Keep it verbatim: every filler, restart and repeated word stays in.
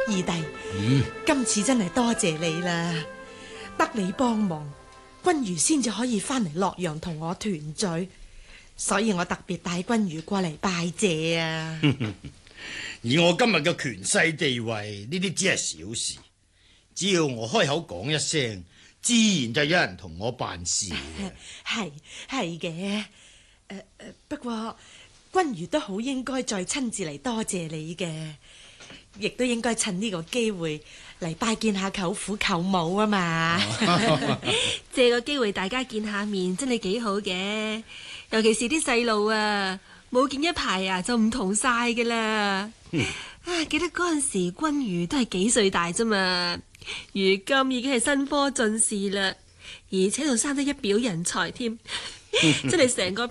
二弟， 嗯， 今次真係多謝你啦，得你幫忙，君如先至可以翻嚟洛陽同我團聚，所以我特別帶君如過嚟拜謝啊。 以我今日嘅權勢地位，呢啲只係小事，只要我開口講一聲，自然就有人同我辦事嘅。 係係嘅，誒誒，不過君如都好應該再親自嚟多謝你嘅，亦都應該趁呢個機會嚟拜見下舅父舅母啊嘛。 借個機會大家見下面，真係幾好嘅。尤其是啲細路啊，冇見一排啊，就唔同晒噶啦。 嗯、 啊，記得嗰陣時君如都係幾歲大啫嘛，如今已經係新科進士啦，而且仲生得一表人才添，真係成個